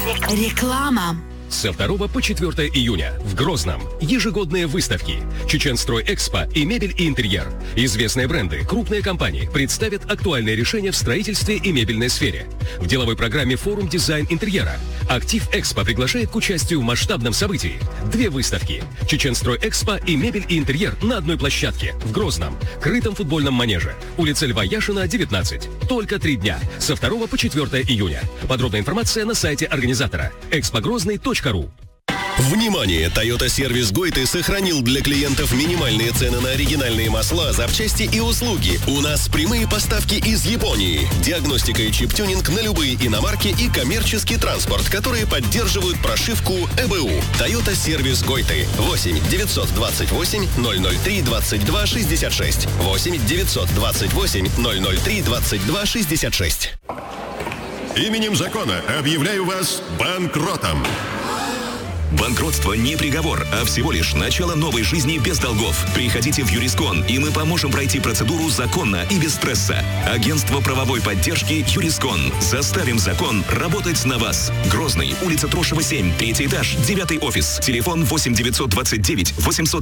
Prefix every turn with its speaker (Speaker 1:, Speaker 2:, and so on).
Speaker 1: Реклама.
Speaker 2: Со 2 по 4 июня в Грозном ежегодные выставки «Чеченстрой Экспо» и «Мебель и интерьер». Известные бренды, крупные компании представят актуальные решения в строительстве и мебельной сфере. В деловой программе «Форум дизайн интерьера». «Актив Экспо» приглашает к участию в масштабном событии. 2 выставки «Чеченстрой Экспо» и «Мебель и интерьер» на одной площадке в Грозном, крытом футбольном манеже, улица Льва Яшина, 19. Только 3 дня, со 2 по 4 июня. Подробная информация на сайте организатора expogrozny.ru.
Speaker 3: Внимание! Toyota Сервис Гойты сохранил для клиентов минимальные цены на оригинальные масла, запчасти и услуги. У нас прямые поставки из Японии. Диагностика и чип-тюнинг на любые иномарки и коммерческий транспорт, которые поддерживают прошивку ЭБУ. Toyota Сервис Гойты. 8 928 003 22 66. 8 928 003 22 66.
Speaker 4: Именем закона объявляю вас банкротом.
Speaker 5: Банкротство не приговор, а всего лишь начало новой жизни без долгов. Приходите в Юрискон, и мы поможем пройти процедуру законно и без стресса. Агентство правовой поддержки Юрискон. Заставим закон работать на вас. Грозный, улица Трошева, 7, 3 этаж, 9 офис. Телефон 8 929 800